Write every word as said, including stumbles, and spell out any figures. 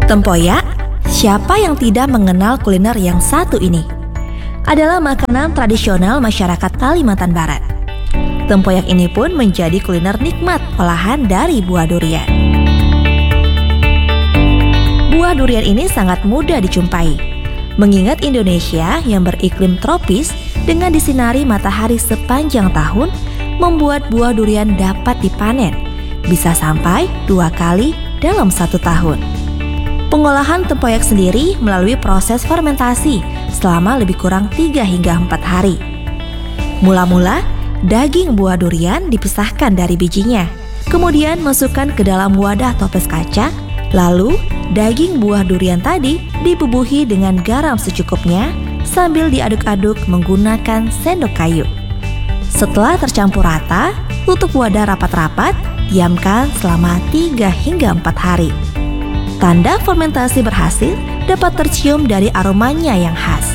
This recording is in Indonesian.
Tempoyak, siapa yang tidak mengenal kuliner yang satu ini? Adalah makanan tradisional masyarakat Kalimantan Barat. Tempoyak ini pun menjadi kuliner nikmat olahan dari buah durian. Buah durian ini sangat mudah dijumpai, mengingat Indonesia yang beriklim tropis dengan disinari matahari sepanjang tahun, membuat buah durian dapat dipanen, bisa sampai dua kali dalam satu tahun. Pengolahan tempoyak sendiri melalui proses fermentasi selama lebih kurang tiga hingga empat hari. Mula-mula, daging buah durian dipisahkan dari bijinya, kemudian masukkan ke dalam wadah toples kaca, lalu daging buah durian tadi dibubuhi dengan garam secukupnya sambil diaduk-aduk menggunakan sendok kayu. Setelah tercampur rata, tutup wadah rapat-rapat, diamkan selama tiga hingga empat hari. Tanda fermentasi berhasil dapat tercium dari aromanya yang khas.